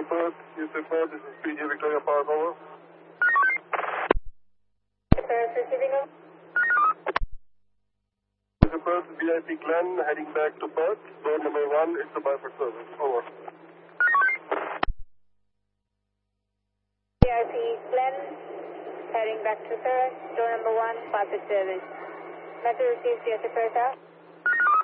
Houston Perth, this is PG Victoria Power over. Perth receiving over. Houston Perth, VIP Glen heading back to Perth. Door number 1 is the bypass service. Over. VIP Glen heading back to Perth. Door number 1, bypass service. Metro receives Houston Perth out.